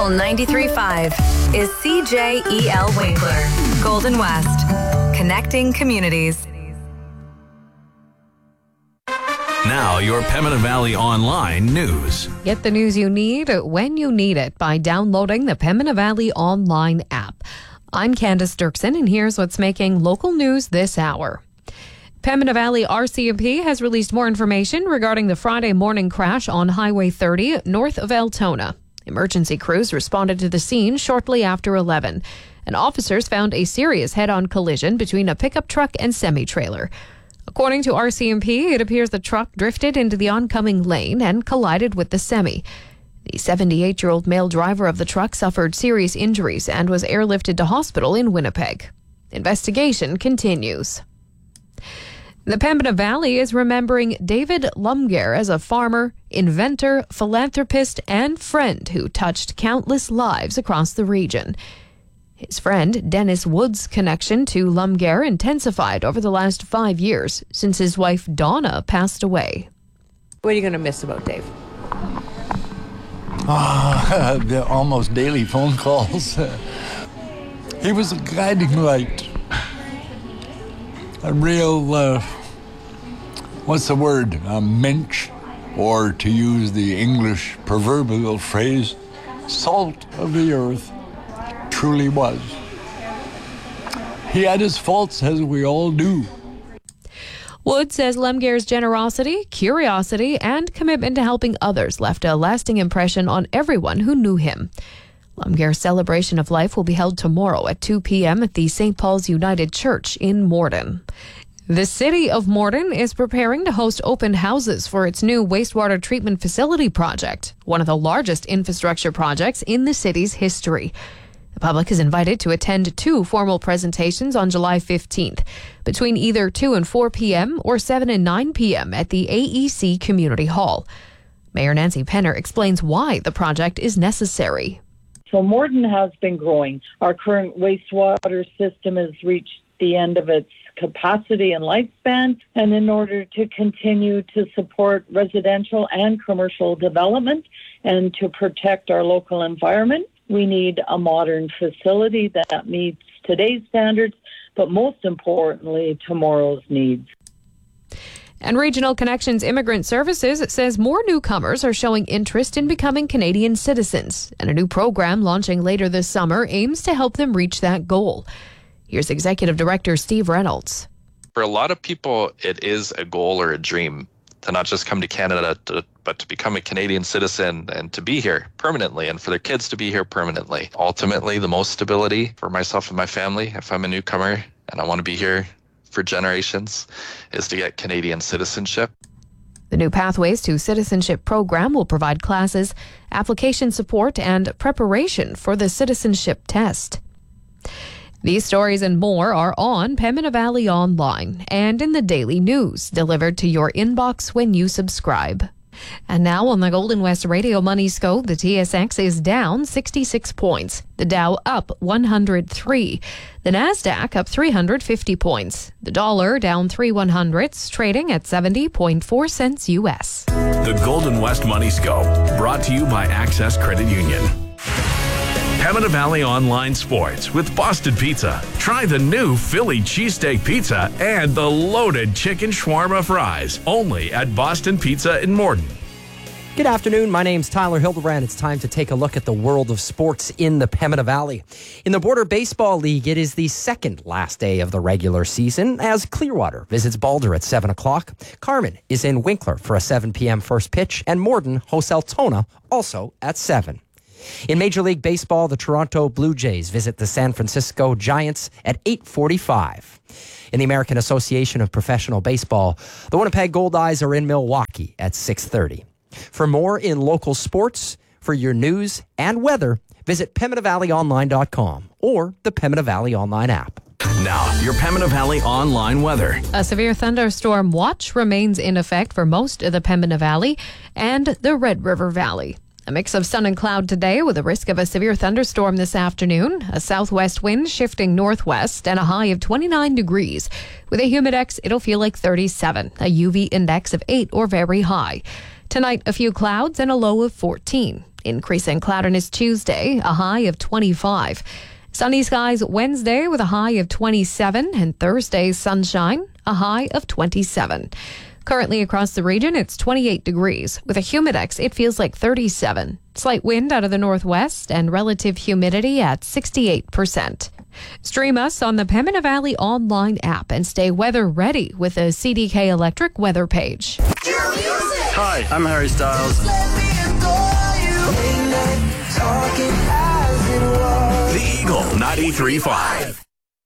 Local 93.5 is CJEL Winkler. Golden West. Connecting communities. Now, your Pembina Valley Online news. Get the news you need when you need it by downloading the Pembina Valley Online app. I'm Candace Dirksen, and here's what's making local news this hour. Pembina Valley RCMP has released more information regarding the Friday morning crash on Highway 30 north of Altona. Emergency crews responded to the scene shortly after 11, and officers found a serious head-on collision between a pickup truck and semi-trailer. According to RCMP, it appears the truck drifted into the oncoming lane and collided with the semi. The 78-year-old male driver of the truck suffered serious injuries and was airlifted to hospital in Winnipeg. Investigation continues. The Pembina Valley is remembering David Lumger as a farmer, inventor, philanthropist, and friend who touched countless lives across the region. His friend Dennis Wood's connection to Lumger intensified over the last 5 years since his wife Donna passed away. What are you going to miss about Dave? The almost daily phone calls. He was a guiding light. A real, what's the word? A mensch, or to use the English proverbial phrase, salt of the earth. Truly was. He had his faults, as we all do. Wood says Lumger's generosity, curiosity, and commitment to helping others left a lasting impression on everyone who knew him. Lumger's celebration of life will be held tomorrow at 2 p.m. at the St. Paul's United Church in Morden. The city of Morden is preparing to host open houses for its new wastewater treatment facility project, one of the largest infrastructure projects in the city's history. The public is invited to attend 2 formal presentations on July 15th, between either 2 and 4 p.m. or 7 and 9 p.m. at the AEC Community Hall. Mayor Nancy Penner explains why the project is necessary. So Morden has been growing. Our current wastewater system has reached the end of its capacity and lifespan, and in order to continue to support residential and commercial development and to protect our local environment, we need a modern facility that meets today's standards, but most importantly, tomorrow's needs. And Regional Connections Immigrant Services says more newcomers are showing interest in becoming Canadian citizens, and a new program launching later this summer aims to help them reach that goal. Here's Executive Director Steve Reynolds. For a lot of people, it is a goal or a dream to not just come to Canada, but to become a Canadian citizen and to be here permanently, and for their kids to be here permanently. Ultimately, the most stability for myself and my family, if I'm a newcomer and I want to be here for generations, is to get Canadian citizenship. The new Pathways to Citizenship program will provide classes, application support, and preparation for the citizenship test. These stories and more are on Pembina Valley Online and in the daily news delivered to your inbox when you subscribe. And now on the Golden West Radio Money Scope, the TSX is down 66 points. The Dow up 103. The Nasdaq up 350 points. The dollar down 3/100ths, trading at 70.4 cents U.S. The Golden West Money Scope, brought to you by Access Credit Union. Pembina Valley Online Sports with Boston Pizza. Try the new Philly cheesesteak pizza and the loaded chicken shawarma fries. Only at Boston Pizza in Morden. Good afternoon. My name's Tyler Hildebrand. It's time to take a look at the world of sports in the Pembina Valley. In the Border Baseball League, it is the second last day of the regular season as Clearwater visits Balder at 7 o'clock. Carman is in Winkler for a 7 p.m. first pitch, and Morden hosts Altona also at 7. In Major League Baseball, the Toronto Blue Jays visit the San Francisco Giants at 8:45. In the American Association of Professional Baseball, the Winnipeg Goldeyes are in Milwaukee at 6:30. For more in local sports, for your news and weather, visit PembinaValleyOnline.com or the Pembina Valley Online app. Now, your Pembina Valley Online weather. A severe thunderstorm watch remains in effect for most of the Pembina Valley and the Red River Valley. A mix of sun and cloud today with a risk of a severe thunderstorm this afternoon. A southwest wind shifting northwest and a high of 29 degrees. With a humidex, it'll feel like 37. A UV index of 8 or very high. Tonight, a few clouds and a low of 14. Increasing cloudiness Tuesday, a high of 25. Sunny skies Wednesday with a high of 27, and Thursday sunshine, a high of 27. Currently across the region, it's 28 degrees. With a humidex, it feels like 37. Slight wind out of the northwest and relative humidity at 68%. Stream us on the Pembina Valley online app and stay weather ready with the CDK Electric weather page. Hi, I'm Harry Styles. The Eagle 93.5.